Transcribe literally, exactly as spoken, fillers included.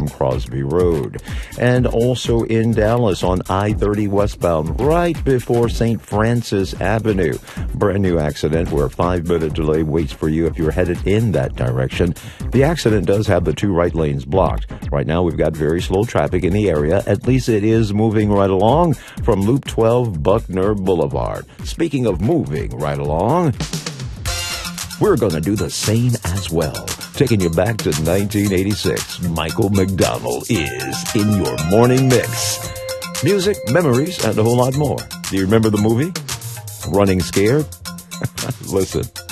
from Crosby Road. And also in Dallas on I thirty westbound, right before Saint Francis Avenue. Brand new accident where a five-minute delay waits for you if you're headed in that direction. The accident does have the two right lanes blocked. Right now, we've got very slow traffic in the area. At least it is moving right along from Loop twelve Buckner Boulevard. Speaking of moving right along, we're going to do the same as well. Taking you back to nineteen eighty-six, Michael McDonald is in your morning mix. Music, memories, and a whole lot more. Do you remember the movie? Running Scared? Listen.